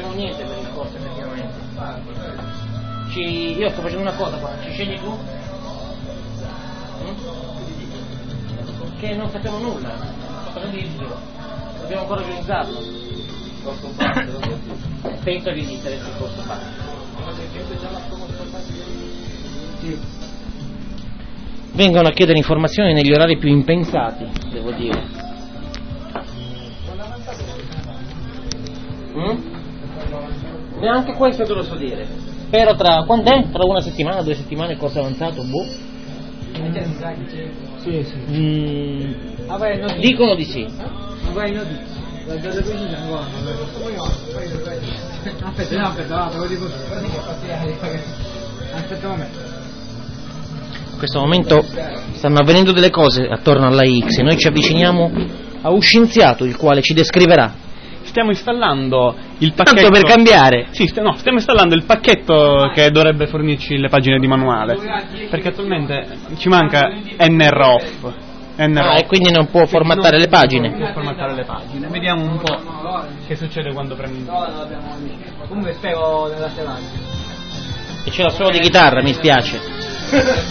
abbiamo niente per il corso effettivamente. Io sto facendo una cosa qua, ci scegli tu? Che non sappiamo nulla, sto facendo il giro, dobbiamo ancora organizzarlo. Corso parte, penso di iniziare sul corso parte. Sì. Vengono a chiedere informazioni negli orari più impensati, devo dire. Neanche questo te lo so dire. Spero tra quant'è? Tra una settimana, 2 settimane il corso avanzato, boh. Sì. Dicono di sì. Aspetta, un momento. In questo momento stanno avvenendo delle cose attorno alla X e noi ci avviciniamo a un scienziato il quale ci descriverà. Stiamo installando il pacchetto. Tanto per cambiare. Sì, stiamo installando il pacchetto che dovrebbe fornirci le pagine di manuale. Perché attualmente ci manca NROFF. E quindi non può formattare le pagine. Non può formattare le pagine. Vediamo un po' che succede quando prendo. Comunque spero nella serata. E c'è la solo di chitarra, mi spiace.